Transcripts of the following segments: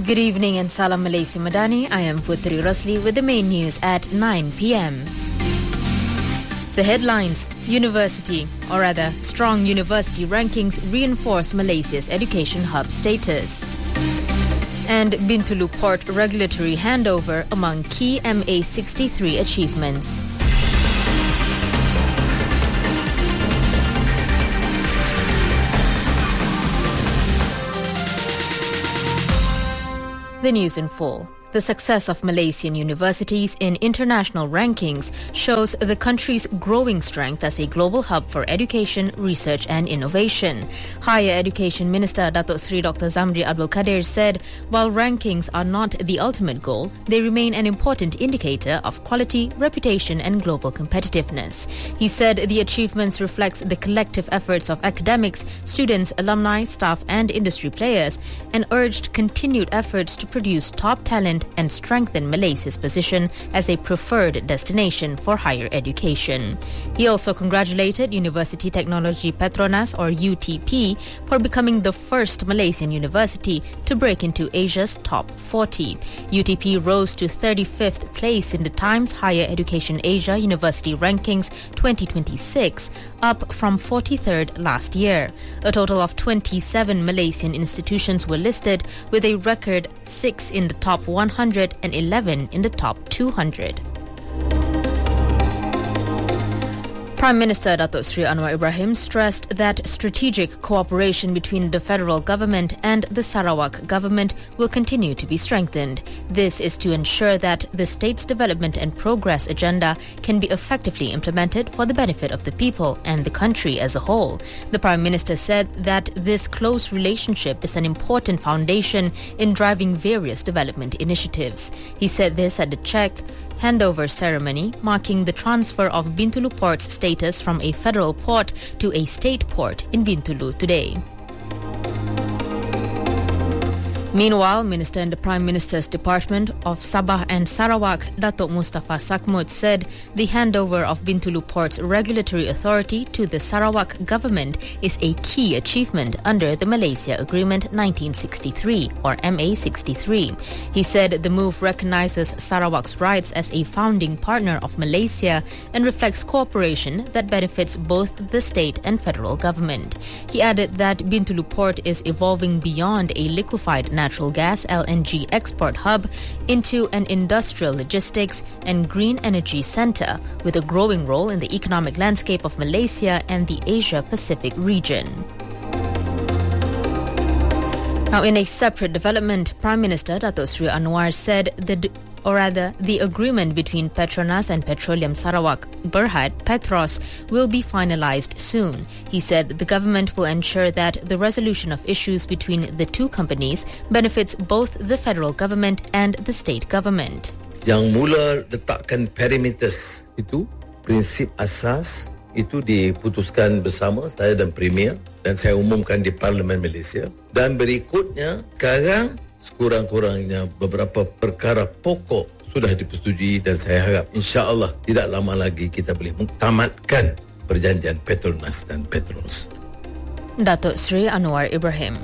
Good evening and Salam Malaysia Madani. I am Putri Rasli with the main news at 9 p.m. The headlines: strong university rankings reinforce Malaysia's education hub status. And Bintulu Port regulatory handover among key MA63 achievements. The news in full. The success of Malaysian universities in international rankings shows the country's growing strength as a global hub for education, research and innovation. Higher Education Minister Datuk Seri Dr. Zamri Abdul Kadir said while rankings are not the ultimate goal, they remain an important indicator of quality, reputation and global competitiveness. He said the achievements reflects the collective efforts of academics, students, alumni, staff and industry players, and urged continued efforts to produce top talent and strengthen Malaysia's position as a preferred destination for higher education. He also congratulated University Technology Petronas or UTP for becoming the first Malaysian university to break into Asia's top 40. UTP rose to 35th place in the Times Higher Education Asia University Rankings 2026, up from 43rd last year. A total of 27 Malaysian institutions were listed, with a record 6 in the top 100 and 11 in the top 200. Prime Minister Datuk Seri Anwar Ibrahim stressed that strategic cooperation between the federal government and the Sarawak government will continue to be strengthened. This is to ensure that the state's development and progress agenda can be effectively implemented for the benefit of the people and the country as a whole. The Prime Minister said that this close relationship is an important foundation in driving various development initiatives. He said this at the check handover ceremony marking the transfer of Bintulu Port's status from a federal port to a state port in Bintulu today. Meanwhile, Minister in the Prime Minister's Department of Sabah and Sarawak, Datuk Mustafa Sakmut, said the handover of Bintulu Port's regulatory authority to the Sarawak government is a key achievement under the Malaysia Agreement 1963 or MA63. He said the move recognizes Sarawak's rights as a founding partner of Malaysia and reflects cooperation that benefits both the state and federal government. He added that Bintulu Port is evolving beyond a liquefied natural gas LNG export hub into an industrial logistics and green energy center with a growing role in the economic landscape of Malaysia and the Asia-Pacific region. Now, in a separate development, Prime Minister Datuk Seri Anwar said the agreement between Petronas and Petroleum Sarawak Berhad Petros will be finalized soon. He said the government will ensure that the resolution of issues between the two companies benefits both the federal government and the state government. Yang mula letakkan parameters itu, prinsip asas itu diputuskan bersama saya dan Premier dan saya umumkan di Parlimen Malaysia, dan berikutnya sekarang sekurang-kurangnya beberapa perkara pokok sudah dipersetujui dan saya harap insya-Allah tidak lama lagi kita boleh tamatkan perjanjian Petronas dan Petros. Datuk Seri Anwar Ibrahim.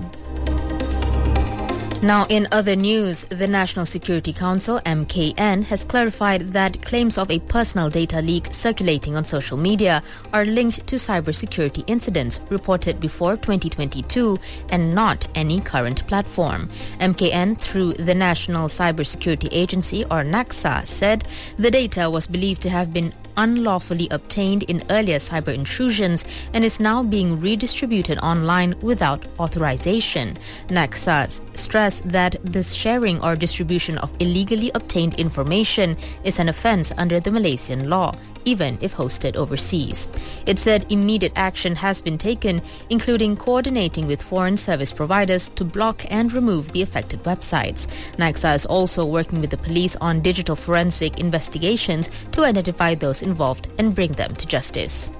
Now, in other news, the National Security Council, MKN, has clarified that claims of a personal data leak circulating on social media are linked to cybersecurity incidents reported before 2022 and not any current platform. MKN, through the National Cybersecurity Agency, or NACSA, said the data was believed to have been unlawfully obtained in earlier cyber intrusions and is now being redistributed online without authorization. NACSA stressed that the sharing or distribution of illegally obtained information is an offence under the Malaysian law, even if hosted overseas. It said immediate action has been taken, including coordinating with foreign service providers to block and remove the affected websites. NACSA is also working with the police on digital forensic investigations to identify those involved and bring them to justice.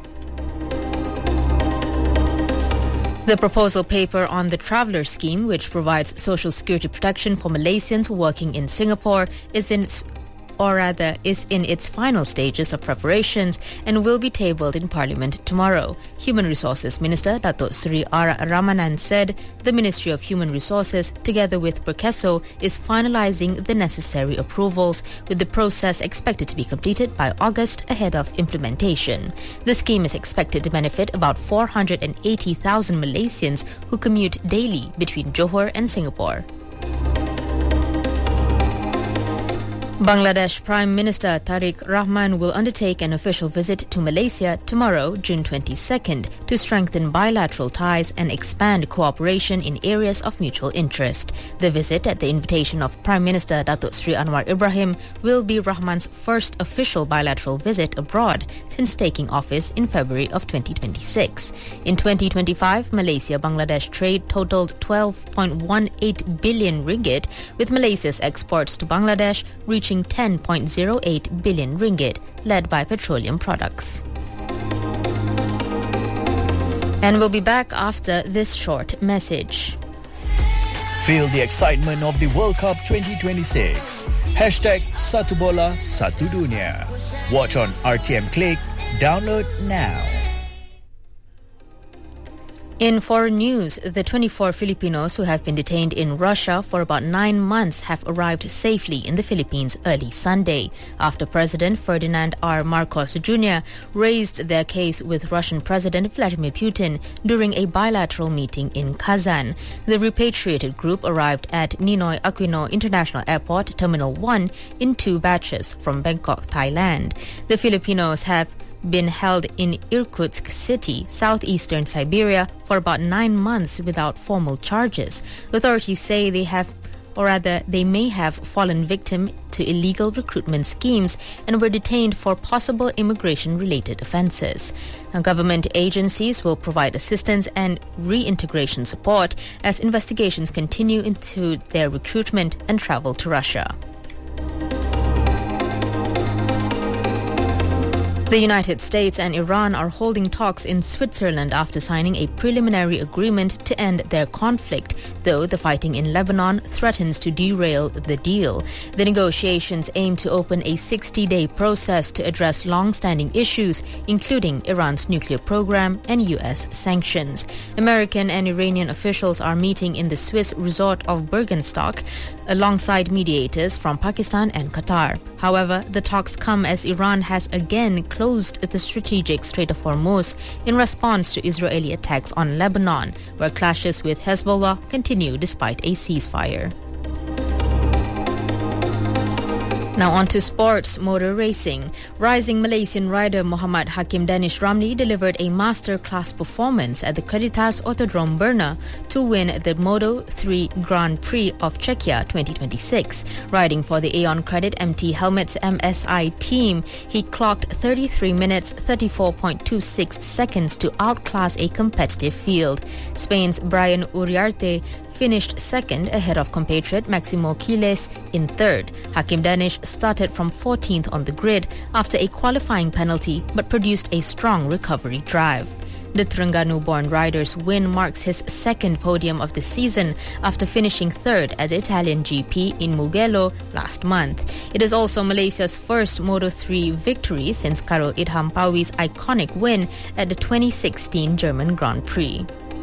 The proposal paper on the Traveller Scheme, which provides social security protection for Malaysians working in Singapore, is in its is in its final stages of preparations and will be tabled in Parliament tomorrow. Human Resources Minister Datuk Sri R. Ramanan said the Ministry of Human Resources, together with Perkeso, is finalising the necessary approvals, with the process expected to be completed by August ahead of implementation. The scheme is expected to benefit about 480,000 Malaysians who commute daily between Johor and Singapore. Bangladesh Prime Minister Tariq Rahman will undertake an official visit to Malaysia tomorrow, June 22nd, to strengthen bilateral ties and expand cooperation in areas of mutual interest. The visit, at the invitation of Prime Minister Datuk Sri Anwar Ibrahim, will be Rahman's first official bilateral visit abroad since taking office in February of 2026. In 2025, Malaysia-Bangladesh trade totaled 12.18 billion ringgit, with Malaysia's exports to Bangladesh reaching 10.08 billion ringgit, led by petroleum products. And we'll be back after this short message. Feel the excitement of the World Cup 2026. #Satu Bola Satu Dunia. Watch on RTM Click. Download now. In foreign news, the 24 Filipinos who have been detained in Russia for about 9 months have arrived safely in the Philippines early Sunday, after President Ferdinand R. Marcos Jr. raised their case with Russian President Vladimir Putin during a bilateral meeting in Kazan. The repatriated group arrived at Ninoy Aquino International Airport, Terminal 1, in 2 batches from Bangkok, Thailand. The Filipinos have been held in Irkutsk city, southeastern Siberia, for about 9 months without formal charges. Authorities say they may have fallen victim to illegal recruitment schemes and were detained for possible immigration-related offences. Now, government agencies will provide assistance and reintegration support as investigations continue into their recruitment and travel to Russia. The United States and Iran are holding talks in Switzerland after signing a preliminary agreement to end their conflict, though the fighting in Lebanon threatens to derail the deal. The negotiations aim to open a 60-day process to address long-standing issues, including Iran's nuclear program and U.S. sanctions. American and Iranian officials are meeting in the Swiss resort of Bergenstock alongside mediators from Pakistan and Qatar. However, the talks come as Iran has again closed the strategic Strait of Hormuz in response to Israeli attacks on Lebanon, where clashes with Hezbollah continue despite a ceasefire. Now on to sports, motor racing. Rising Malaysian rider Muhammad Hakim Danish Ramli delivered a master-class performance at the Creditas Autodrome Brno to win the Moto3 Grand Prix of Czechia 2026. Riding for the Aeon Credit MT Helmets MSI team, he clocked 33 minutes 34.26 seconds to outclass a competitive field. Spain's Brian Uriarte finished second ahead of compatriot Maximo Quiles in third. Hakim Danish started from 14th on the grid after a qualifying penalty but produced a strong recovery drive. The Terengganu-born rider's win marks his second podium of the season after finishing third at the Italian GP in Mugello last month. It is also Malaysia's first Moto3 victory since Karol Idham Pawi's iconic win at the 2016 German Grand Prix.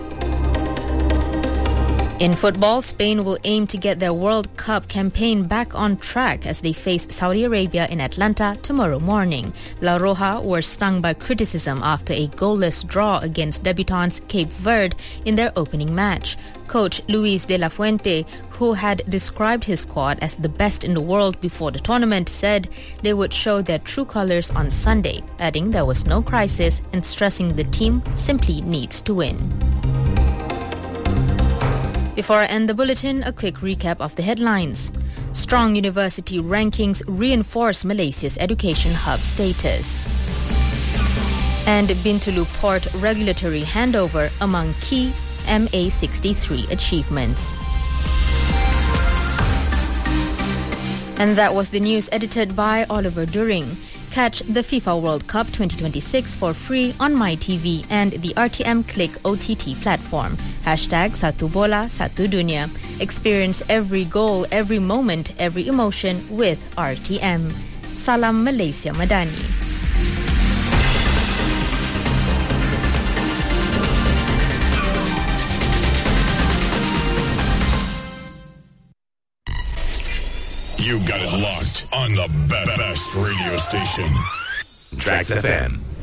In football, Spain will aim to get their World Cup campaign back on track as they face Saudi Arabia in Atlanta tomorrow morning. La Roja were stung by criticism after a goalless draw against debutants Cape Verde in their opening match. Coach Luis de la Fuente, who had described his squad as the best in the world before the tournament, said they would show their true colours on Sunday, adding there was no crisis and stressing the team simply needs to win. Before I end the bulletin, a quick recap of the headlines. Strong university rankings reinforce Malaysia's education hub status. And Bintulu Port regulatory handover among key MA63 achievements. And that was the news edited by Oliver During. Catch the FIFA World Cup 2026 for free on MyTV and the RTM Click OTT platform. #Satu Bola Satu Dunia. Experience every goal, every moment, every emotion with RTM. Salam Malaysia Madani. You got it locked on the best radio station. Trax FM.